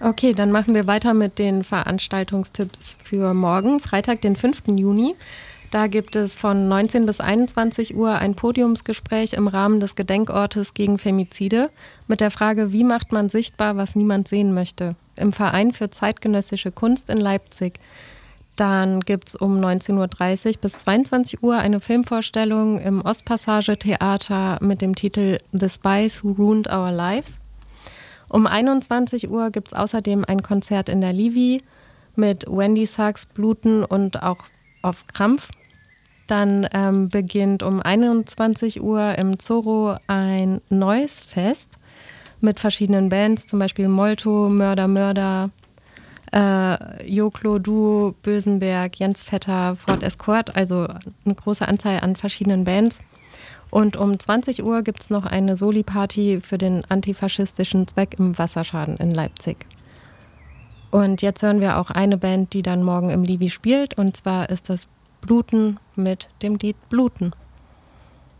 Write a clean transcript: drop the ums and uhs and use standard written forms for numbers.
Okay, dann machen wir weiter mit den Veranstaltungstipps für morgen, Freitag, den 5. Juni. Da gibt es von 19 bis 21 Uhr ein Podiumsgespräch im Rahmen des Gedenkortes gegen Femizide mit der Frage, wie macht man sichtbar, was niemand sehen möchte, im Verein für zeitgenössische Kunst in Leipzig. Dann gibt es um 19.30 Uhr bis 22 Uhr eine Filmvorstellung im Ostpassage Theater mit dem Titel The Spies Who Ruined Our Lives. Um 21 Uhr gibt es außerdem ein Konzert in der Livi mit Wendy Sachs, Bluten und auch auf Krampf. Dann beginnt um 21 Uhr im Zorro ein neues Fest mit verschiedenen Bands, zum Beispiel Molto, Mörder, Mörder, Joklo, Duo, Bösenberg, Jens Vetter, Ford Escort, also eine große Anzahl an verschiedenen Bands. Und um 20 Uhr gibt es noch eine Soli-Party für den antifaschistischen Zweck im Wasserschaden in Leipzig. Und jetzt hören wir auch eine Band, die dann morgen im Livi spielt, und zwar ist das Bluten mit dem Lied Bluten.